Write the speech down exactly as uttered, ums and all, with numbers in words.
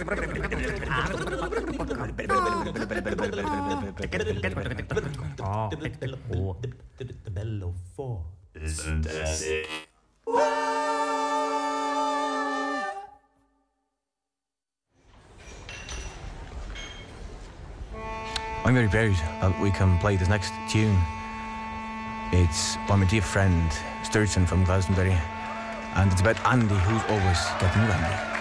Bello four. Isn't that it? I'm very proud that we can play this next tune. It's by my dear friend Sturgeon from Glastonbury, and it's about Andy, who's always getting randy.